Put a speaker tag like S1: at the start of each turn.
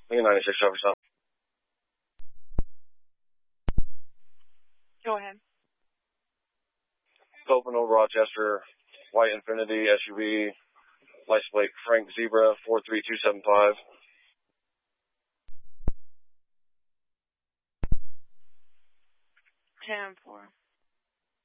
S1: Lincoln 96 Jefferson.
S2: Go ahead.
S1: Copenhagen, Rochester, white Infinity SUV, license plate Frank Zebra 43275.
S2: 10-4.